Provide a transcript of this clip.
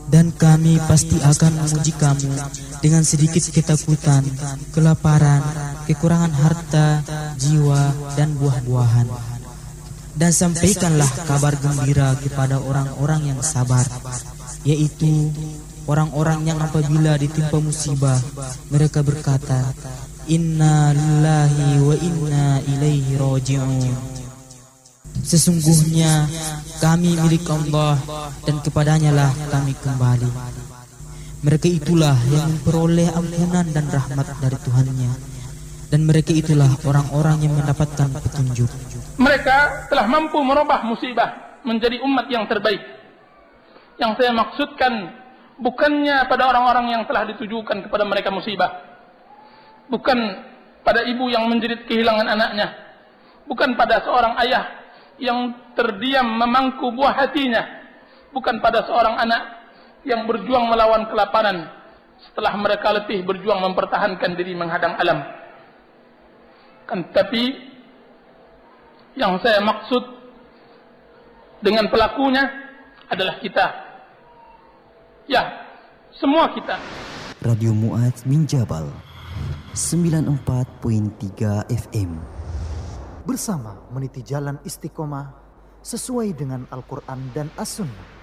Dan kami pasti akan menguji kamu dengan sedikit ketakutan, kelaparan, kekurangan harta, jiwa, dan buah-buahan. Dan sampaikanlah kabar gembira kepada orang-orang yang sabar, yaitu orang-orang yang apabila ditimpa musibah, mereka berkata, Inna lillahi wa inna ilaihi raji'un. Sesungguhnya kami milik Allah dan kepadanya lah kami kembali. Mereka itulah yang memperoleh ampunan dan rahmat dari Tuhannya, dan mereka itulah orang-orang yang mendapatkan petunjuk. Mereka telah mampu merubah musibah menjadi umat yang terbaik. Yang saya maksudkan bukannya pada orang-orang yang telah ditujukan kepada mereka musibah, bukan pada ibu yang menjerit kehilangan anaknya, bukan pada seorang ayah yang terdiam memangku buah hatinya, bukan pada seorang anak yang berjuang melawan kelaparan setelah mereka letih berjuang mempertahankan diri menghadang alam. Tapi yang saya maksud dengan pelakunya adalah kita. Ya, semua kita. Radio Mu'adz bin Jabal 94.3 FM. Bersama meniti jalan istiqomah sesuai dengan Al-Quran dan As-Sunnah.